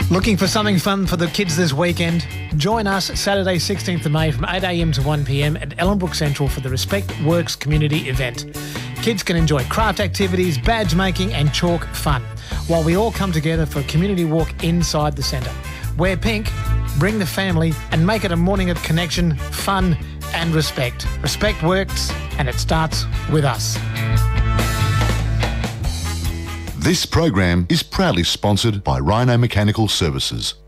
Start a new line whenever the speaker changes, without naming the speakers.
Looking for something fun for the kids this weekend? Join us Saturday 16th of May from 8am to 1pm at Ellenbrook Central for the Respect Works community event. Kids can enjoy craft activities, badge making and chalk fun, while we all come together for a community walk inside the centre. Wear pink, bring the family and make it a morning of connection, fun and respect. Respect Works, and it starts with us.
This program is proudly sponsored by Rhino Mechanical Services.